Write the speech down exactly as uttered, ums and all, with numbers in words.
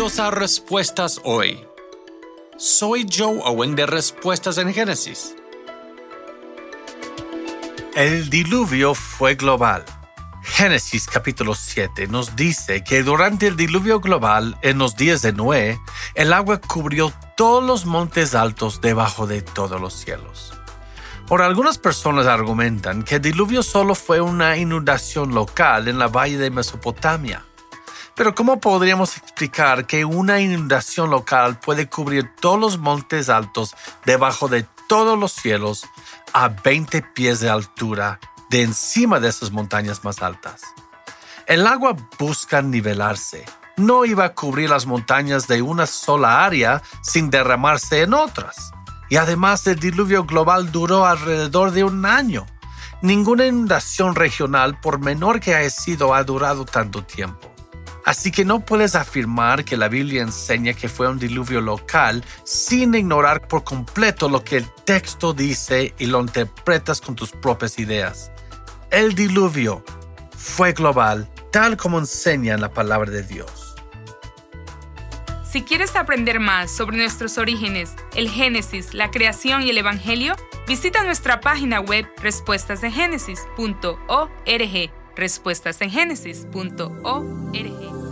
Bienvenidos a Respuestas Hoy. Soy Joe Owen de Respuestas en Génesis. El diluvio fue global. Génesis capítulo siete nos dice que durante el diluvio global, en los días de Noé, el agua cubrió todos los montes altos debajo de todos los cielos. Ahora, algunas personas argumentan que el diluvio solo fue una inundación local en la valle de Mesopotamia. Pero ¿cómo podríamos explicar que una inundación local puede cubrir todos los montes altos debajo de todos los cielos a veinte pies de altura de encima de esas montañas más altas? El agua busca nivelarse. No iba a cubrir las montañas de una sola área sin derramarse en otras. Y además el diluvio global duró alrededor de un año. Ninguna inundación regional, por menor que haya sido, ha durado tanto tiempo. Así que no puedes afirmar que la Biblia enseña que fue un diluvio local sin ignorar por completo lo que el texto dice y lo interpretas con tus propias ideas. El diluvio fue global, tal como enseña en la palabra de Dios. Si quieres aprender más sobre nuestros orígenes, el Génesis, la creación y el Evangelio, visita nuestra página web respuestas en génesis punto org. respuestas en génesis punto org.